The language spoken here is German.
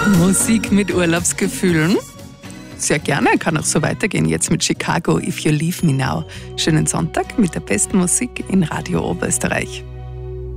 Musik mit Urlaubsgefühlen? Sehr gerne, kann auch so weitergehen. Jetzt mit Chicago, If You Leave Me Now. Schönen Sonntag mit der besten Musik in Radio Oberösterreich.